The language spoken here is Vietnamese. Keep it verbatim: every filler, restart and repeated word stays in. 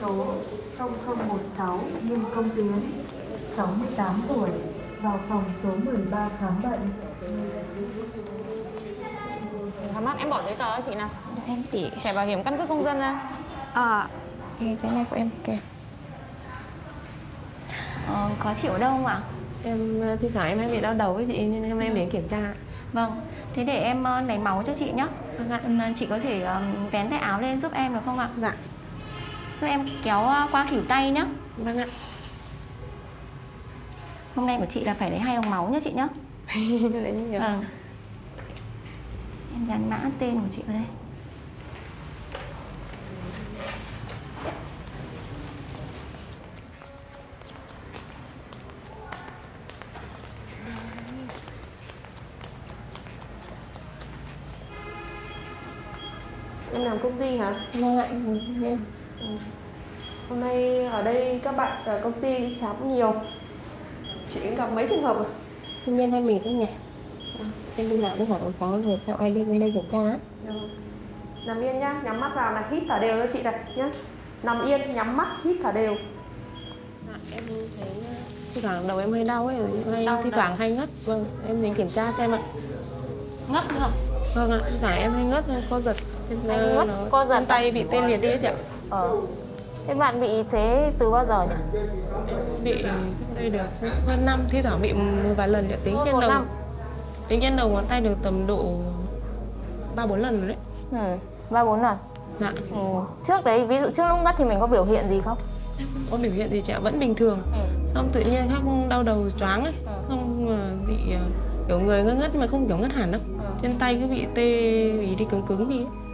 số không không một sáu Nghiêm Công Tiến, sáu mươi tám tuổi, vào phòng số mười ba khám bệnh. Khám mắt em bỏ giấy tờ cho chị nào. Em chị. Thẻ bảo hiểm căn cước công dân ra. À, cái này của em kìa. Ờ, khó chịu ở đâu không ạ? Em thi thoảng em hay bị đau đầu với chị nên hôm nay em đến kiểm tra. Vâng, thế để em uh, lấy máu cho chị nhé. Vâng ạ. Um, chị có thể um, vén tay áo lên giúp em được không ạ? Dạ. Giúp em kéo uh, qua khỉu tay nhé. Vâng ạ. Hôm nay của chị là phải lấy hai ống máu nhé chị nhé. Lấy nhiều. Vâng. Em dán mã tên của chị vào đây. Em làm công ty hả? Vâng ạ, em. Ừ. Hôm nay ở đây các bạn ở công ty khám nhiều. Chị gặp mấy trường hợp à? Công nhân hay mệt đấy nhỉ? Ừ. Em đi làm nó hỏi có việc sao ai đi bên đây kiểm tra á? Ừ. Nằm yên nhá, nhắm mắt vào này, hít thở đều cho chị này nhá. Nằm yên, nhắm mắt, hít thở đều. Dạ, em thấy thi thoảng đầu em hơi đau ấy, hay Đau thi đầu. thoảng hay ngất. Vâng, em đến kiểm tra xem ạ. Ngất nữa không? Vâng ạ, thi thoảng em hay ngất, co giật. Trên, Anh ngất, nó, co giật trên tay bị tê liệt đi ấy chị ạ. Ờ. Thế bạn bị thế từ bao giờ nhỉ? Em bị đây được hơn năm, thi thoảng bị một vài lần để tính Hơn trên một đầu. năm. Tính trên đầu ngón tay được tầm độ ba bốn lần rồi đấy. Ừ, ba bốn lần. Dạ. Ừ. Trước đấy, ví dụ trước lúc ngất thì mình có biểu hiện gì không? Em không có biểu hiện gì chị ạ, vẫn bình thường. Ừ. Xong tự nhiên khắc đau đầu choáng ấy, Ừ. không mà bị uh, kiểu người ngất ngất nhưng mà không kiểu ngất hẳn đâu. Ừ. Trên tay cứ bị tê, bị đi cứng cứng đi ấy.